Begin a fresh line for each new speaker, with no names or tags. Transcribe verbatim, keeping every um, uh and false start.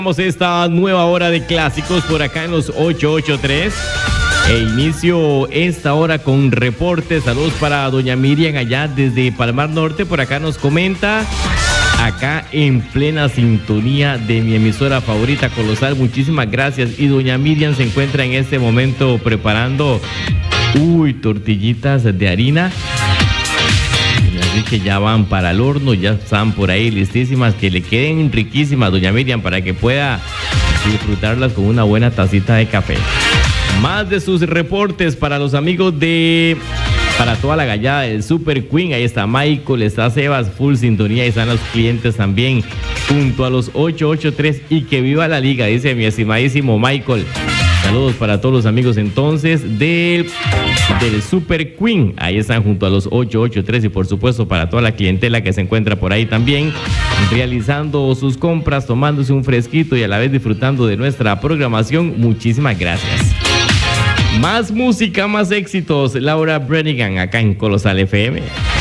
Esta nueva hora de clásicos por acá en los ochocientos ochenta y tres e inicio esta hora con reportes. Saludos para doña Miriam allá desde Palmar Norte, por acá nos comenta, acá en plena sintonía de mi emisora favorita Colosal, muchísimas gracias. Y doña Miriam se encuentra en este momento preparando uy, tortillitas de harina, así que ya van para el horno, ya están por ahí listísimas, que le queden riquísimas, doña Miriam, para que pueda disfrutarlas con una buena tacita de café. Más de sus reportes para los amigos de, para toda la gallada del Super Queen. Ahí está Michael, está Sebas, full sintonía, y están los clientes también junto a los ochocientos ochenta y tres. Y que viva la liga, dice mi estimadísimo Michael. Saludos para todos los amigos entonces del, del Super Queen. Ahí están junto a los ochocientos ochenta y tres, y por supuesto para toda la clientela que se encuentra por ahí también realizando sus compras, tomándose un fresquito y a la vez disfrutando de nuestra programación. Muchísimas gracias. Más música, más éxitos. Laura Branigan acá en Colosal F M.